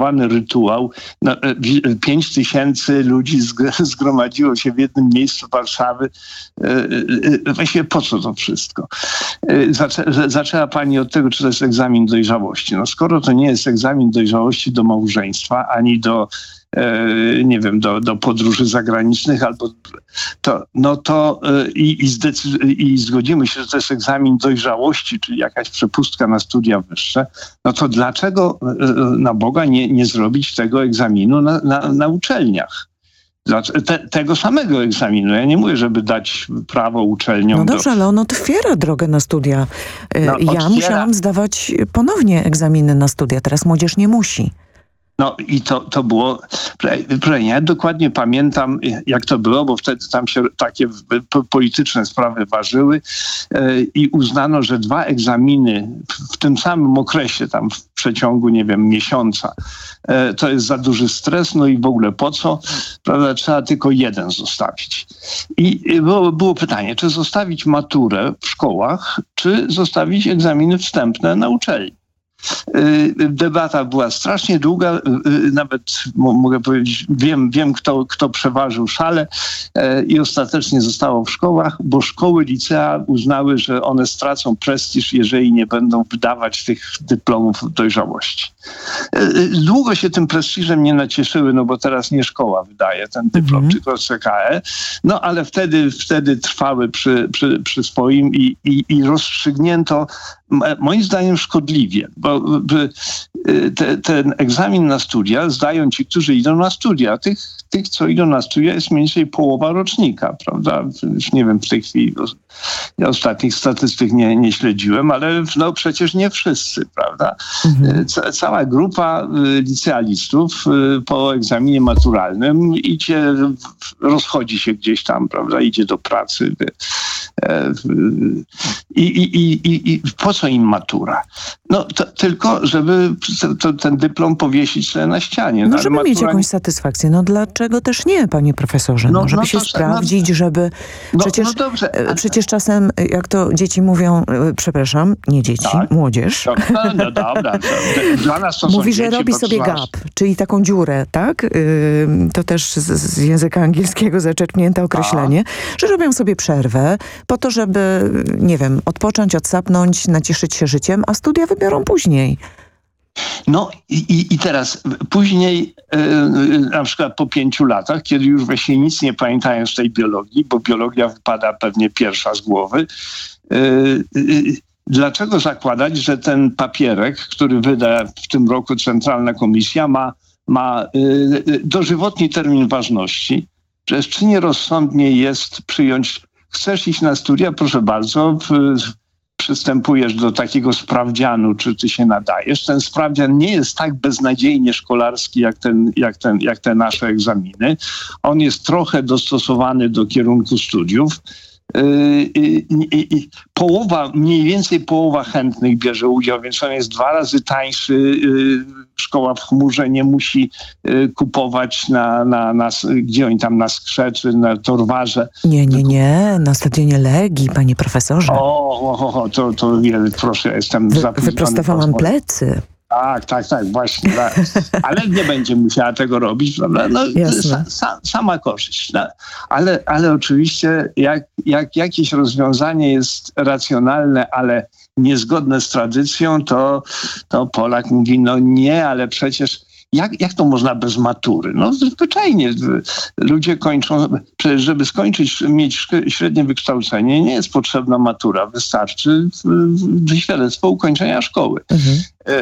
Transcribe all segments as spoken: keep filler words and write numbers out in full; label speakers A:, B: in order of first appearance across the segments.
A: skomplikowany rytuał. No, pięć tysięcy ludzi zgromadziło się w jednym miejscu Warszawy. Właściwie po co to wszystko? Zaczę, zaczęła pani od tego, czy to jest egzamin dojrzałości. No skoro to nie jest egzamin dojrzałości do małżeństwa, ani do nie wiem, do, do podróży zagranicznych, albo to, no to i, i, zdecy- i zgodzimy się, że to jest egzamin dojrzałości, czyli jakaś przepustka na studia wyższe, no to dlaczego na Boga nie, nie zrobić tego egzaminu na, na, na uczelniach? Te, tego samego egzaminu. Ja nie mówię, żeby dać prawo uczelniom.
B: No dobrze,
A: do...
B: ale on otwiera drogę na studia. No, ja
A: otwiera.
B: musiałam zdawać ponownie egzaminy na studia. Teraz młodzież nie musi.
A: No i to, to było, ja dokładnie pamiętam, jak to było, bo wtedy tam się takie polityczne sprawy ważyły i uznano, że dwa egzaminy w tym samym okresie, tam w przeciągu, nie wiem, miesiąca, to jest za duży stres, no i w ogóle po co, prawda, trzeba tylko jeden zostawić. I było, było pytanie, czy zostawić maturę w szkołach, czy zostawić egzaminy wstępne na uczelni. Debata była strasznie długa, nawet mogę powiedzieć, wiem, wiem kto, kto przeważył szale i ostatecznie zostało w szkołach, bo szkoły, licea uznały, że one stracą prestiż, jeżeli nie będą wydawać tych dyplomów dojrzałości. Długo się tym prestiżem nie nacieszyły, no bo teraz nie szkoła wydaje ten dyplom, mm-hmm. tylko C K E, no ale wtedy, wtedy trwały przy, przy, przy swoim i, i, i rozstrzygnięto moim zdaniem szkodliwie, bo te, ten egzamin na studia zdają ci, którzy idą na studia. Tych, tych, co idą na studia, jest mniej więcej połowa rocznika, prawda? Już nie wiem w tej chwili, ja ostatnich statystyk nie, nie śledziłem, ale no przecież nie wszyscy, prawda? Mhm. Ca- cała grupa licealistów po egzaminie maturalnym idzie, rozchodzi się gdzieś tam, prawda? Idzie do pracy. I, i, i, i, i po co im matura? No to, tylko, żeby to, ten dyplom powiesić sobie na ścianie.
B: No, żeby mieć jakąś satysfakcję. No dlaczego też nie, panie profesorze? No, no żeby no się to, sprawdzić, no, żeby... Przecież, no, no przecież czasem, jak to dzieci mówią, przepraszam, nie dzieci, tak, młodzież.
A: To, no dobra. To, dla nas to
B: mówi,
A: są
B: że
A: dzieci,
B: robi sobie gap, czyli taką dziurę, tak? Yy, to też z, z języka angielskiego zaczerpnięte określenie, a. że robią sobie przerwę po to, żeby, nie wiem, odpocząć, odsapnąć, nacieszyć się życiem, a studia wybiorą później.
A: No i, i teraz później yy, na przykład po pięciu latach, kiedy już właśnie nic nie pamiętają z tej biologii, bo biologia wypada pewnie pierwsza z głowy, yy, yy, dlaczego zakładać, że ten papierek, który wyda w tym roku Centralna Komisja, ma, ma yy, dożywotni termin ważności? Przecież czy nierozsądnie jest przyjąć, chcesz iść na studia, proszę bardzo, w, przystępujesz do takiego sprawdzianu, czy ty się nadajesz. Ten sprawdzian nie jest tak beznadziejnie szkolarski, jak, ten, jak, ten, jak te nasze egzaminy. On jest trochę dostosowany do kierunku studiów. Yy, yy, yy, połowa, mniej więcej połowa chętnych bierze udział, więc on jest dwa razy tańszy. Yy, szkoła w chmurze nie musi yy, kupować na, na, na, gdzie oni tam na Skrzeczy, na Torwarze.
B: Nie, nie, nie, na stadionie Legii, panie profesorze.
A: O, o, o to, to wiele, proszę, ja jestem
B: Wy,
A: zapóźniony.
B: Wyprostowałam plecy.
A: Tak, tak, tak, właśnie. Tak. Ale nie będzie musiała tego robić, prawda? No, sa, sa, sama korzyść. No. Ale, ale oczywiście jak, jak jakieś rozwiązanie jest racjonalne, ale niezgodne z tradycją, to, to Polak mówi, no nie, ale przecież Jak, jak to można bez matury? No zwyczajnie. Ludzie kończą, przecież żeby skończyć, mieć średnie wykształcenie, nie jest potrzebna matura. Wystarczy świadectwo ukończenia szkoły. Mhm.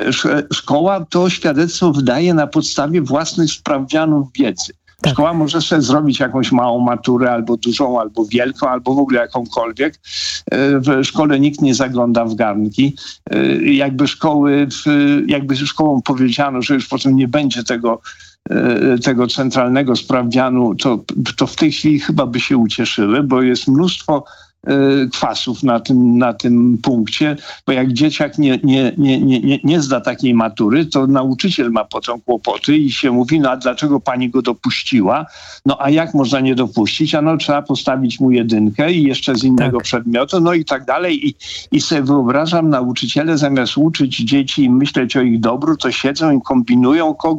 A: Szkoła to świadectwo wydaje na podstawie własnych sprawdzianów wiedzy. Tak. Szkoła może sobie zrobić jakąś małą maturę, albo dużą, albo wielką, albo w ogóle jakąkolwiek. W szkole nikt nie zagląda w garnki. Jakby szkoły, jakby szkołom powiedziano, że już potem nie będzie tego, tego centralnego sprawdzianu, to, to w tej chwili chyba by się ucieszyły, bo jest mnóstwo kwasów na tym, na tym punkcie, bo jak dzieciak nie, nie, nie, nie, nie zda takiej matury, to nauczyciel ma potem kłopoty i się mówi, no a dlaczego pani go dopuściła? No a jak można nie dopuścić? A no trzeba postawić mu jedynkę i jeszcze z innego tak. przedmiotu, no i tak dalej. I, i sobie wyobrażam, nauczyciele zamiast uczyć dzieci i myśleć o ich dobru, to siedzą i kombinują, kogo